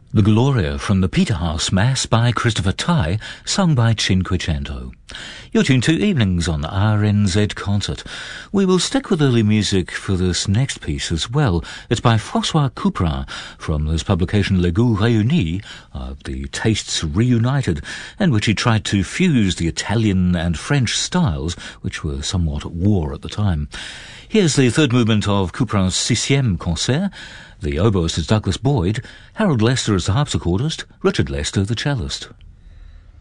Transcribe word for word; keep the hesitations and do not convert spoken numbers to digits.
The Gloria from the Peterhouse Mass by Christopher Tye, sung by Cinquecento. You're tuned to Evenings on R N Z Concert. We will stick with early music for this next piece as well. It's by François Couperin from his publication Les Goûts Réunis, uh, the Tastes Reunited, in which he tried to fuse the Italian and French styles, which were somewhat at war at the time. Here's the third movement of Couperin's Sixième Concert. The oboist is Douglas Boyd, Harold Lester is the harpsichordist, Richard Lester the cellist.